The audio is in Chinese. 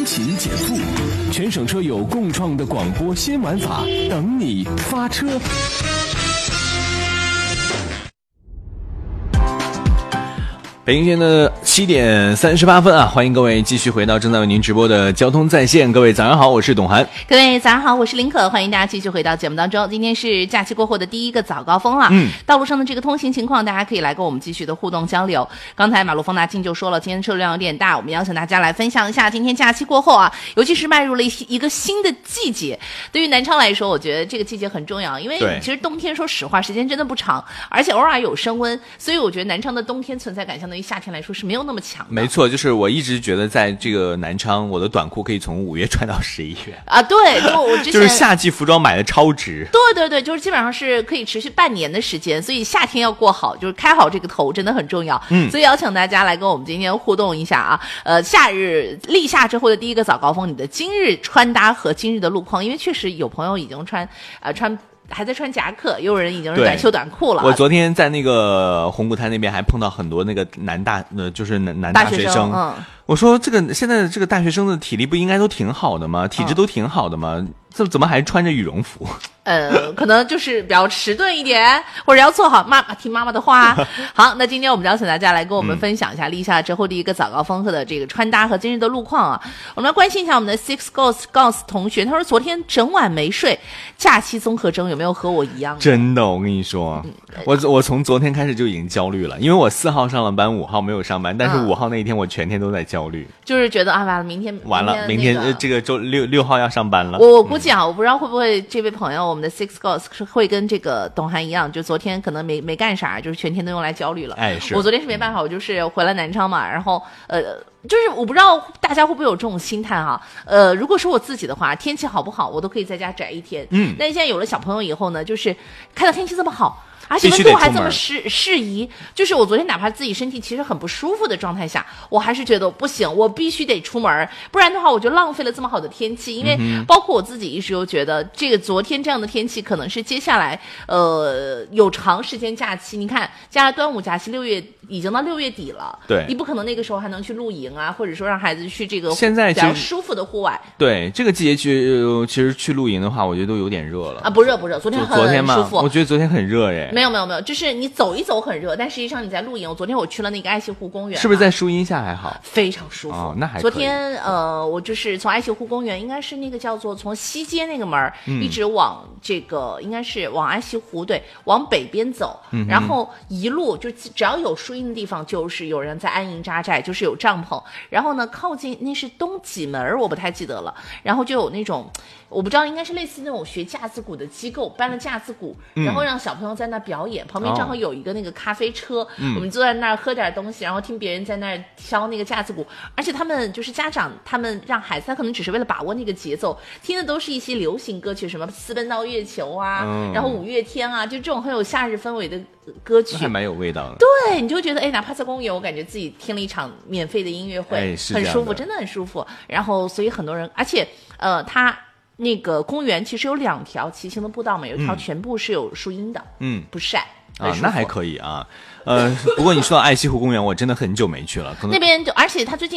通勤减负，全省车友共创的广播新玩法，等你发车。 北京时间的7点38分啊，欢迎各位继续回到正在为您直播的交通在线。各位早上好，我是董涵。 各位早上好，我是林可，欢迎大家继续回到节目当中。今天是假期过后的第一个早高峰了，道路上的这个通行情况，大家可以来跟我们继续的互动交流。刚才马路风大庆就说了，今天车流量有点大，我们邀请大家来分享一下今天假期过后啊，尤其是迈入了一个新的季节。对于南昌来说，我觉得这个季节很重要，因为其实冬天说实话时间真的不长，而且偶尔有升温，所以我觉得南昌的冬天存在感相对于夏天来说是没有那么强的。 没错，就是我一直觉得在这个南昌，我的短裤可以从5月穿到11月啊。对，就我之前就是夏季服装买的超值。 对，就是基本上是可以持续半年的时间，所以夏天要过好，就是开好这个头真的很重要。所以邀请大家来跟我们今天互动一下啊。夏日立夏之后的第一个早高峰，你的今日穿搭和今日的路况，因为确实有朋友已经还在穿夹克，也有人已经是短袖短裤了。 我昨天在那个红谷滩那边还碰到很多那个男大学生，我说现在这个大学生的体力不应该都挺好的吗？体质都挺好的吗？怎么还穿着羽绒服？ 可能就是比较迟钝一点，或者要做好听妈妈的话。好，那今天我们邀请大家来跟我们分享一下立夏之后第一个早高峰的这个穿搭和今日的路况啊。我们来关心一下我们的 Six Goals 同学，他说昨天整晚没睡，假期综合征有没有和我一样？真的，我跟你说，我从昨天开始就已经焦虑了，因为我4号上了班，5号没有上班，但是5号那一天我全天都在焦虑， 就是觉得完了，明天这个周6号要上班了。 我估计我不知道会不会这位朋友我们的 Six Goals 是会跟这个董涵一样，就昨天可能没干啥，就是全天都用来焦虑了。 是我昨天是没办法，我就是回了南昌嘛，然后就是我不知道大家会不会有这种心态哈。如果说我自己的话，天气好不好，我都可以在家宅一天。但是现在有了小朋友以后呢，就是看到天气这么好，而且温度还这么适宜，就是我昨天哪怕自己身体其实很不舒服的状态下，我还是觉得不行，我必须得出门，不然的话我就浪费了这么好的天气。因为包括我自己一直都觉得，这个昨天这样的天气可能是接下来有长时间假期，你看加上端午假期已经到6月底了， 对， 你不可能那个时候还能去露营啊，或者说让孩子去这个现在比较舒服的户外。 对，这个季节其实去露营的话，我觉得都有点热了啊。不热，昨天很舒服。 我觉得昨天很热耶。 没有，就是你走一走很热，但实际上你在露营。昨天我去了那个爱溪湖公园， 是不是在树荫下还好？ 非常舒服。 那还可以。 昨天我就是从爱溪湖公园，应该是那个叫做从西街那个门一直往这个应该是往爱溪湖，对，往北边走，然后一路就只要有树荫的地方，就是有人在安营扎寨，就是有帐篷。然后呢，靠近那是东几门，我不太记得了。然后就有那种我不知道，应该是类似那种学架子鼓的机构搬了架子鼓，然后让小朋友在那表演，旁边正好有一个那个咖啡车，我们坐在那儿喝点东西，然后听别人在那儿敲那个架子鼓。而且他们就是家长，他们让孩子，他可能只是为了把握那个节奏，听的都是一些流行歌曲，什么私奔到月球啊，然后5月天啊，就这种很有夏日氛围的歌曲， 还蛮有味道的。 对，你就觉得哪怕在公园，我感觉自己听了一场免费的音乐会，很舒服，真的很舒服。然后所以很多人，而且他那个公园其实有2条骑行的步道嘛，有一条全部是有树荫的，不晒。 那还可以啊。不过你说到爱溪湖公园，我真的很久没去了，可能那边而且他最近